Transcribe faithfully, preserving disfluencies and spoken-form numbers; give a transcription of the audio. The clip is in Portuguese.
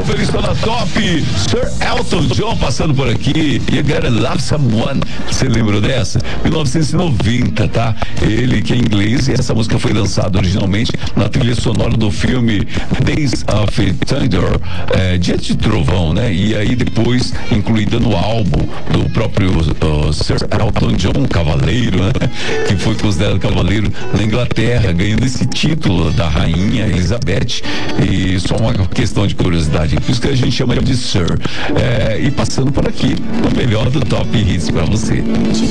feliz toda top. Sir Elton John passando por aqui. You Gotta Love Someone. Você lembrou dessa? mil novecentos e noventa, tá? Ele que é inglês e essa música foi lançada originalmente na trilha sonora do filme Days of Thunder, é, Dia de Trovão, né? E aí depois incluída no álbum do próprio uh, Sir Elton John, Cavaleiro, né? Que foi considerado cavaleiro na Inglaterra, ganhando esse título da rainha Elizabeth. E só uma questão de curiosidade, por isso que a gente chama de Sir. É, e passando por aqui, o melhor do Top Hits pra você.